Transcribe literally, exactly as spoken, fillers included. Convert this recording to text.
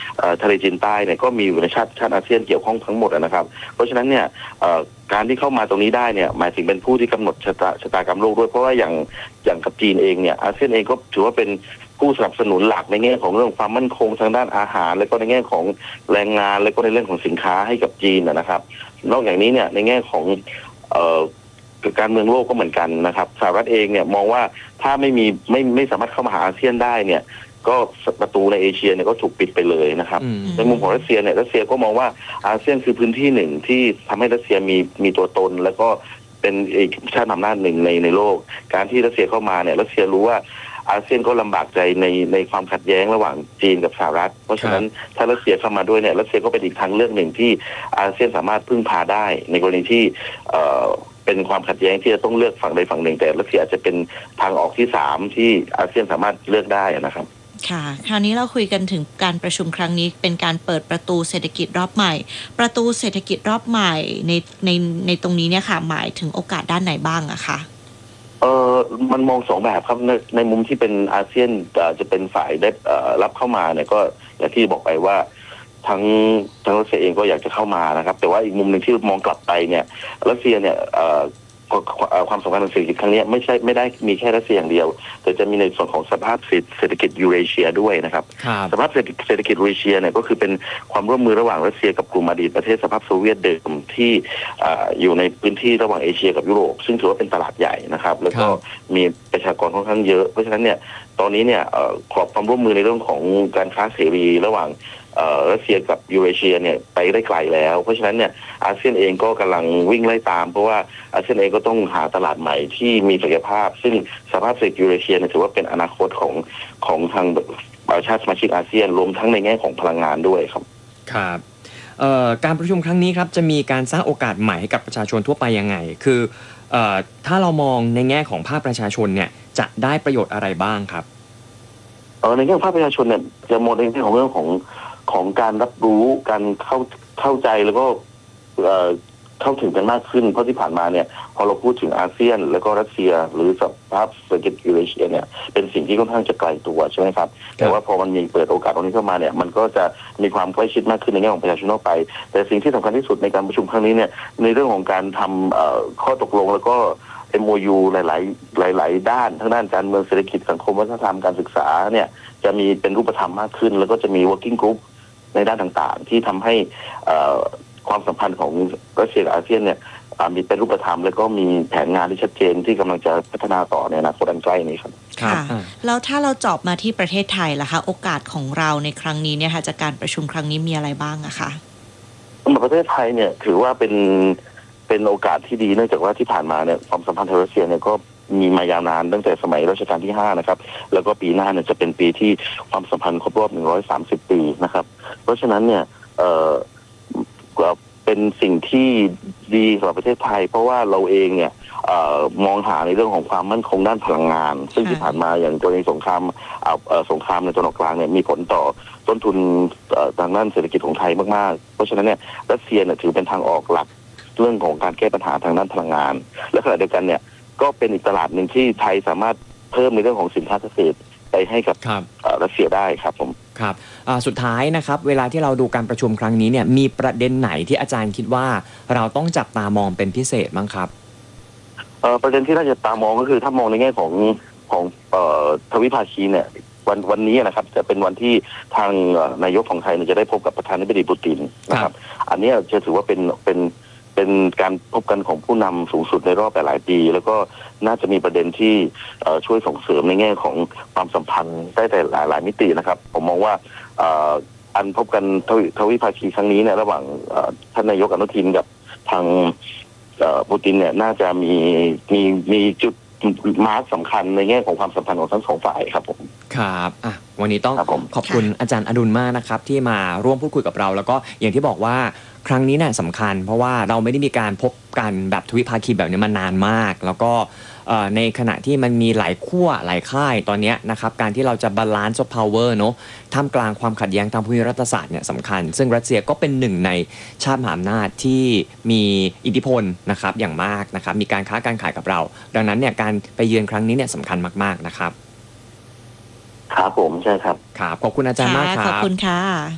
ทะเลจีนใต้เนี่ยก็มีอยู่ในชาติชาติอาเซียนเกี่ยวข้องทั้งหมดนะครับเพราะฉะนั้นเนี่ยการที่เข้ามาตรงนี้ได้เนี่ยหมายถึงเป็นผู้ที่กำหนดชะตาชะตากรรมโลกด้วยเพราะว่าอย่างอย่างกับจีนเองเนี่ยอาเซียนเองก็ถือว่าเป็นผู้สนับสนุนหลักในแง่ของเรื่องความมั่นคงทางด้านอาหารและก็ในแง่ของแรงงานและก็ในเรื่องของสินค้าให้กับจีนนะครับนอกจากนี้เนี่ยในแง่ของการเมืองโลกก็เหมือนกันนะครับสหรัฐเองเนี่ยมองว่าถ้าไม่มีไม่ไม่สามารถเข้ามาหาอาเซียนได้เนี่ยก็ประตูในเอเชียเนี่ยก็ถูกปิดไปเลยนะครับในมุมของรัสเซียเนี่ยรัสเซียก็มองว่าอาเซียนคือพื้นที่หนึ่งที่ทำให้รัสเซียมีมีตัวตนแล้วก็เป็นอีกชาติอำนาจหนึ่งในในโลกการที่รัสเซียเข้ามาเนี่ยรัสเซียรู้ว่าอาเซียนก็ลำบากใจในในความขัดแย้งระหว่างจีนกับสหรัฐเพราะฉะนั้นถ้ารัสเซียเข้ามาด้วยเนี่ยรัสเซียก็เป็นอีกทางเลือกหนึ่งที่อาเซียนสามารถพึ่งพาได้ในกรณีที่เป็นความขัดแย้งที่จะต้องเลือกฝั่งใดฝั่งหนึ่งแต่รัสเซียอาจจะเป็นทางออกที่สามที่อาเซียนสามารถเลือกได้นะครับค่ะคราวนี้เราคุยกันถึงการประชุมครั้งนี้เป็นการเปิดประตูเศรษฐกิจรอบใหม่ประตูเศรษฐกิจรอบใหม่ในในในตรงนี้เนี่ยค่ะหมายถึงโอกาสด้านไหนบ้างอะคะเออมันมองสองแบบครับในในมุมที่เป็นอาเซียนจะเป็นฝ่ายได้รับเข้ามาเนี่ยก็อย่างที่บอกไปว่าทั้งทั้งรัสเซียเองก็อยากจะเข้ามานะครับแต่ว่าอีกมุมหนึ่งที่มองกลับไปเนี่ยรัสเซียเนี่ยความสำคัญทางเศรษฐกิจครั้งนี้ไม่ใช่ไม่ได้มีแค่รัสเซียอย่างเดียวแต่จะมีในส่วนของสภาพเศรษฐกิจยูเรเชียด้วยนะครับสภาพเศรษฐกิจยูเรเชียเนี่ยก็คือเป็นความร่วมมือระหว่างรัสเซียกับกลุ่มอดีตประเทศสภาพโซเวียตเดิมที่อยู่ในพื้นที่ระหว่างเอเชียกับยุโรปซึ่งถือว่าเป็นตลาดใหญ่นะครับแล้วก็มีประชากรค่อนข้างเยอะเพราะฉะนั้นเนี่ยตอนนี้เนี่ยขอบความร่วมมือในเรื่องของการค้าเสรีระหว่างรัสเซียกับยูเรเชียเนี่ยไปได้ไกลแล้วเพราะฉะนั้นเนี่ยอาเซียนเองก็กำลังวิ่งไล่ตามเพราะว่าอาเซียนเองก็ต้องหาตลาดใหม่ที่มีศักยภาพซึ่งสภาพเศรษฐกิจยูเรเชียเนี่ยถือว่าเป็นอนาคตของของทางชาติสมาชิกอาเซียนรวมทั้งในแง่ของพลังงานด้วยครับครับการประชุมครั้งนี้ครับจะมีการสร้างโอกาสใหม่ให้กับประชาชนทั่วไปยังไงคือถ้าเรามองในแง่ของภาคประชาชนเนี่ยจะได้ประโยชน์อะไรบ้างครับในแง่ของภาคประชาชนเนี่ยจะมองในแง่ของเรื่องของของการรับรู้การเข้าเข้าใจแล้วก็เข้าถึงกันมากขึ้นเพราะที่ผ่านมาเนี่ยพอเราพูดถึงอาเซียนแล้วก็รัสเซียหรือสภาพเศรษฐกิจยูเรเชียเนี่ยเป็นสิ่งที่ค่อนข้างจะไกลตัวใช่ไหมครับแต่ว่าพอมันมีเปิดโอกาสตรงนี้เข้ามาเนี่ยมันก็จะมีความใกล้ชิดมากขึ้นในแง่ของประชาชนทั่วไปแต่สิ่งที่สำคัญที่สุดในการประชุมครั้งนี้เนี่ยในเรื่องของการทำข้อตกลงแล้วก็ เอ็ม โอ ยู หลายๆหลายๆด้านทั้งด้านการเมืองเศรษฐกิจสังคมวัฒนธรรมการศึกษาเนี่ยจะมีเป็นรูปธรรมมากขึ้นแล้วก็จะมี working groupในด้านต่างๆที่ทำให้ความสัมพันธ์ของรัสเซียกับอาเซียนเนี่ยมีเป็นรูปธรรมแล้วก็มีแผนงานที่ชัดเจนที่กำลังจะพัฒนาต่อในอนาคตอันใกล้นี้ครับค่ะแล้วถ้าเราเจาะมาที่ประเทศไทยล่ะคะโอกาสของเราในครั้งนี้เนี่ยค่ะจากการประชุมครั้งนี้มีอะไรบ้างอะคะสำหรับประเทศไทยเนี่ยถือว่าเป็นเป็นโอกาสที่ดีเนื่องจากว่าที่ผ่านมาเนี่ยความสัมพันธ์ไทยรัสเซียเนี่ยก็มีมายาวนานตั้งแต่สมัยรัชกาลที่ห้านะครับแล้วก็ปีหน้าเนี่ยจะเป็นปีที่ความสัมพันธ์ครบรอบหนึ่งร้อยสามสิบปีนะครับเพราะฉะนั้นเนี่ยเอ่อเป็นสิ่งที่ดีสำหรับประเทศไทยเพราะว่าเราเองเนี่ยเอ่อมองหาในเรื่องของความมั่นคงด้านพลังงานซึ่งที่ผ่านมาอย่างกรณีสงครามเอาเอ่อสงครามในตะวันออกกลางเนี่ยมีผลต่อต้นทุนทางด้านเศรษฐกิจของไทยมากๆเพราะฉะนั้นเนี่ยรัสเซียเนี่ยถือเป็นทางออกหลักเรื่องของการแก้ปัญหาทางด้านพลังงานและขณะเดียวกันเนี่ยก็เป็นอีกตลาดหนึ่งที่ไทยสามารถเพิ่มในเรื่องของสินค้าเกษตรไปให้กับรัสเซียได้ครับผมครับสุดท้ายนะครับเวลาที่เราดูการประชุมครั้งนี้เนี่ยมีประเด็นไหนที่อาจารย์คิดว่าเราต้องจับตามองเป็นพิเศษบ้างครับประเด็นที่น่าจะตามองก็คือถ้ามองในแง่ของของทวิภาคีเนี่ยวันวันนี้นะครับจะเป็นวันที่ทางนายกของไทยจะได้พบกับประธานาธิบดีปูตินนะครับอันนี้จะถือว่าเป็นเป็นเป็นการพบกันของผู้นำสูงสุดในรอบหลายปีแล้วก็น่าจะมีประเด็นที่ช่วยส่งเสริมในแง่ของความสัมพันธ์ได้แต่หลายหลายมิตินะครับผมมองว่าอันพบกันทวิภาคีครั้งนี้เนี่ยระหว่างท่านนายกอนุทินกับทางปูตินเนี่ยน่าจะมีมีมีจุดมาร์กสำคัญในแง่ของความสัมพันธ์ของทั้งสองฝ่ายครับผมครับอ่ะวันนี้ต้องขอบคุณอาจารย์อดุลมากนะครับที่มาร่วมพูดคุยกับเราแล้วก็อย่างที่บอกว่าครั้งนี้เนี่ยสำคัญเพราะว่าเราไม่ได้มีการพบกันแบบทวิภาคีแบบนี้มานานมากแล้วก็ในขณะที่มันมีหลายขั้วหลายค่ายตอนนี้นะครับการที่เราจะบาลานซ์ซอฟต์พาวเวอร์เนาะท่ามกลางความขัดแย้งทางภูมิรัฐศาสตร์เนี่ยสำคัญซึ่งรัสเซียก็เป็นหนึ่งในชาติมหาอำนาจที่มีอิทธิพลนะครับอย่างมากนะครับมีการค้าการขายกับเราดังนั้นเนี่ยการไปเยือนครั้งนี้เนี่ยสำคัญมากๆนะครับครับผมใช่ครับครับขอบคุณอาจารย์มากครับขอบคุณค่ะ